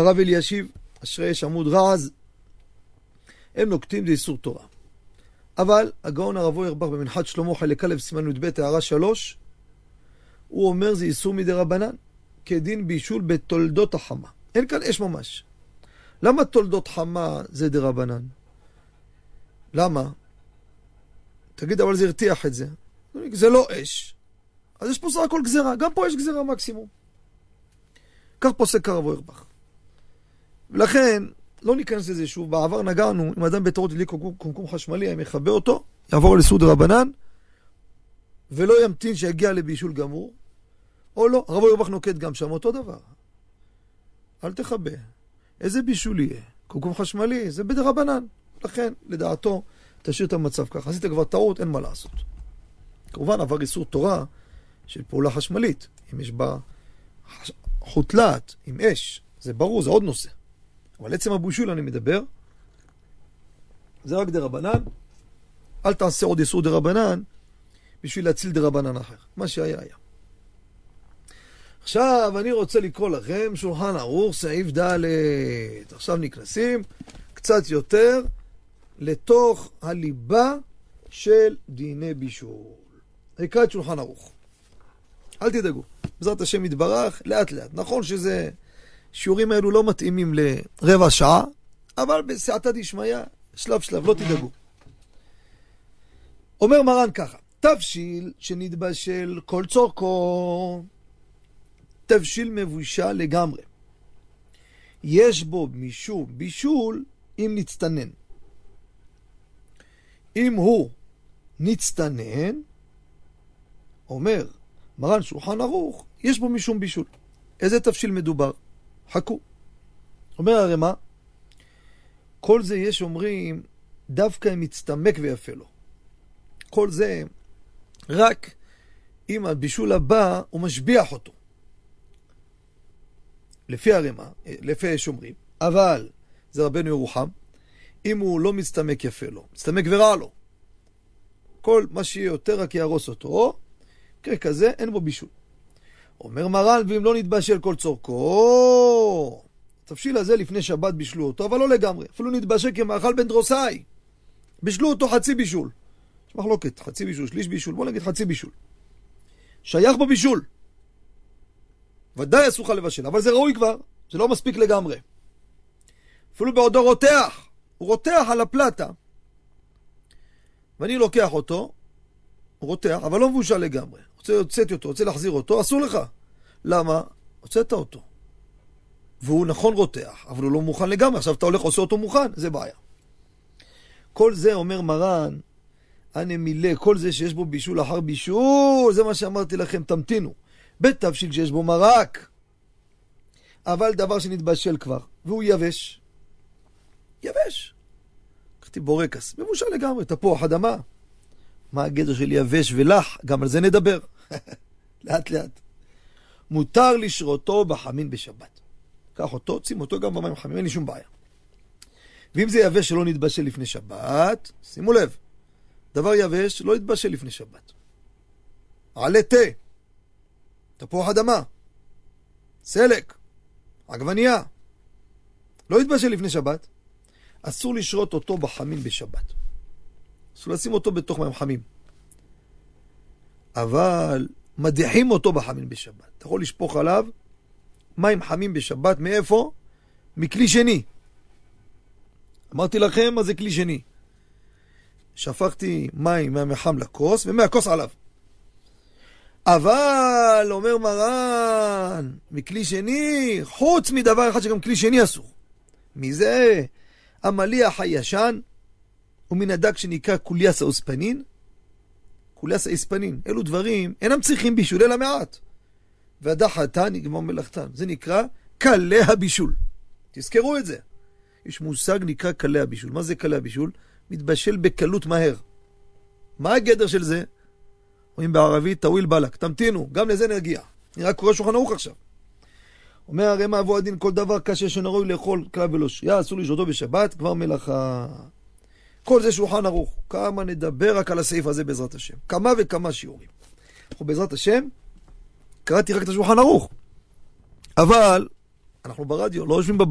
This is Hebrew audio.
הרב אלישיב, אשרי יש עמוד רז, הם נוקטים זה איסור תורה. אבל הגאון הרב אוירבך במנחת שלמה חלק א' סימן י"ב הערה 3, הוא אומר זה איסור מדי רבנן, כדין בישול בתולדות החמה. אין כאן אש ממש. למה תולדות חמה זה די רבנן? למה? תגיד, אבל זה הרתיח את זה. זה לא אש. אז יש פה סך הכל גזרה. גם פה יש גזרה מקסימום. כך פוסק הרב אוירבך. ולכן, לא ניכנס לזה שוב. בעבר נגענו, אם אדם בטעות הדליק קומקום חשמלי, היה מכבה אותו, יעבור לאיסור די רבנן, ולא ימתין שיגיע לבישול גמור, או לא. הרב אוירבך נוקט גם שם אותו דבר. אל תכבה. איזה בישול יהיה? קומקום חשמלי, זה בדי רבנן. לכן, לדעתו, תשאיר את המצב ככה. עשית כבר טעות, אין מה לעשות. כמובן, עבר איסור תורה של פעולה חשמלית. אם יש בה חוטלת, עם אש, זה ברור, זה עוד נושא. אבל עצם הבישול אני מדבר, זה רק די רבנן. אל תעשה עוד איסור די רבנן, בשביל להציל די רבנן אחר. מה שהיה היה. עכשיו אני רוצה לקרוא לכם שולחן ערוך סעיף ד'. עכשיו נכנסים קצת יותר לתוך הליבה של דיני בישול. נקרא את שולחן ערוך. אל תדאגו, בעזרת השם יתברך לאט לאט. נכון שזה שיעורים האלו לא מתאימים לרבע שעה, אבל בסעתא דשמיא שלב שלב, לא תדאגו. אומר מרן ככה, תבשיל שנתבשל כל צורכו, תבשיל מבושל לגמרי. יש בו משום בישול אם נצטנן. אם הוא נצטנן, אומר מרן שולחן ערוך, יש בו משום בישול. איזה תבשיל מדובר? חכו. אומר הרי מה? כל זה יש אומרים דווקא אם מצטמק ויפה לו. כל זה רק אם הבישול הבא הוא משביח אותו. לפי הרמה, לפי יש אומרים, אבל זה רבנו ירוחם, אם הוא לא מצטמק יפה לו, מצטמק ורע לו, כל מה שיהיה יותר רק יהרוס אותו, כזה אין בו בישול. אומר מרן, ואם לא נתבשל כל צורכו, התבשיל הזה לפני שבת בישלו אותו, אבל לא לגמרי, אפילו נתבשל כמאכל בן דרוסאי, בישלו אותו חצי בישול. יש מחלוקת, חצי בישול, שליש בישול, בוא נגיד חצי בישול. שייך בו בישול. ודאי אסור לך לבשל, אבל זה ראוי כבר, זה לא מספיק לגמרי. אפילו בעודו רותח, הוא רותח על הפלטה, ואני לוקח אותו, הוא רותח, אבל לא מבושל לגמרי. הוצאתי אותו, רוצה להחזיר אותו, אסור לך. למה? הוצאת אותו. והוא נכון רותח, אבל הוא לא מוכן לגמרי, עכשיו אתה הולך עושה אותו מוכן, זה בעיה. כל זה אומר מרן, אני מילא, כל זה שיש בו בישול אחר בישול, זה מה שאמרתי לכם, תמתינו. בתבשיל שיש בו מרק, אבל דבר שנתבשל כבר, והוא יבש. יבש. קחתי בורקס, מבושל לגמרי, תפוח אדמה. מה הגדר של יבש ולח? גם על זה נדבר. לאט לאט. מותר לשרותו בחמין בשבת. קח אותו, שים אותו גם במים חמים, אין לי שום בעיה. ואם זה יבש שלא נתבשל לפני שבת, שימו לב, דבר יבש לא יתבשל לפני שבת. עלה תה, תפוח אדמה, סלק, עגבנייה, לא יתבשל לפני שבת, אסור לשרות אותו בחמין בשבת. אסור לשים אותו בתוך מים חמים. אבל מדיחים אותו בחמין בשבת. אתה יכול לשפוך עליו מים חמים בשבת, מאיפה? מכלי שני. אמרתי לכם מה זה כלי שני. שפכתי מים מהמחם לכוס ומהכוס עליו. אבל אומר מרן, מכלי שני, חוץ מדבר אחד שגם כלי שני אסור. מזה המליח הישן ומן הדק שנקרא קוליאסה אוספנין. קוליאסה אספנין, אלו דברים אינם צריכים בישול אלא מעט. והדחתן נגמר מלאכתן. זה נקרא קלי הבישול. תזכרו את זה. יש מושג נקרא קלי הבישול. מה זה קלי הבישול? מתבשל בקלות מהר. מה הגדר של זה? רואים בערבית טוויל בלק. תמתינו, גם לזה נגיע. אני רק קורא שולחן ערוך עכשיו. אומר הרי מה אבו הדין, כל דבר קשה שנראוי לאכול כלל ולא שרייה, אסור לשרותו בשבת, כבר מלאכה. כל זה שולחן ערוך. כמה נדבר רק על הסעיף הזה בעזרת השם. כמה וכמה שיעורים. אנחנו בעזרת השם, קראתי רק את השולחן ערוך. אבל אנחנו ברדיו, לא יושבים בבית.